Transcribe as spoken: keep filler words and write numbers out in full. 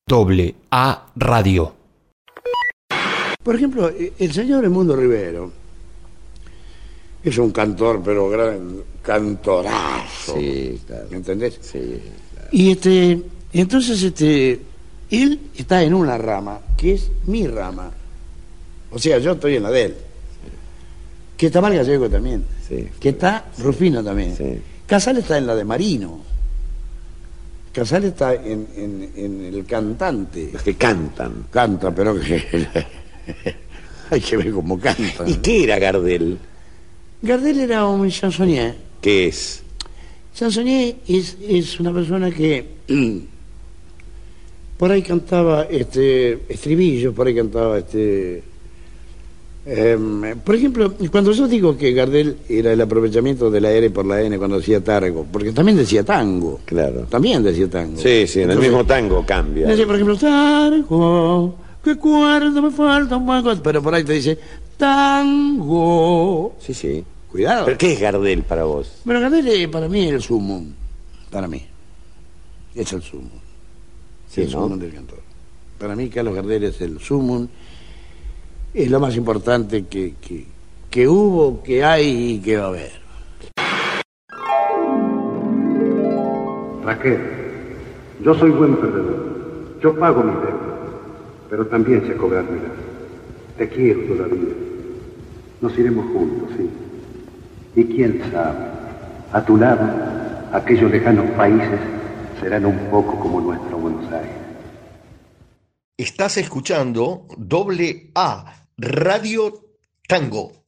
Doble A Radio. Por ejemplo, el señor Edmundo Rivero es un cantor, pero gran cantorazo. Sí, claro. ¿Me entendés? Sí, claro. Y este, entonces este, él está en una rama que es mi rama. O sea, yo estoy en la de él. Sí. Que está Mal Gallego también. Sí. Que está Rufino también. Sí. Casal está en la de Marino. Casal está en, en, en el cantante. Los que cantan. Canta, pero que hay que ver cómo canta. ¿Y qué era Gardel? Gardel era un chansonnier. ¿Qué es? Chansonnier es, es una persona que por ahí cantaba este estribillos, por ahí cantaba este eh, por ejemplo, cuando yo digo que Gardel era el aprovechamiento de la R por la N cuando decía tango, porque también decía tango. Claro. También decía tango. Sí, sí, en Entonces, el mismo tango cambia. decía, por ejemplo, tango, que cuerda me falta un poco, pero por ahí te dice tango. Sí, sí. Cuidado. ¿Pero qué es Gardel para vos? Bueno, Gardel es, para mí es el sumo. Para mí. Es el sumo. Sí, el ¿no? sumo del cantor. Para mí Carlos Gardel es el sumo. Es lo más importante que, que, que hubo, que hay y que va a haber. Raquel, yo soy buen perdedor. Yo pago mis deudas, pero también sé cobrármelas. Te quiero todavía. Nos iremos juntos, sí. Y quién sabe, a tu lado, aquellos lejanos países serán un poco como nuestro Buenos Aires. Estás escuchando Doble A Radio Tango.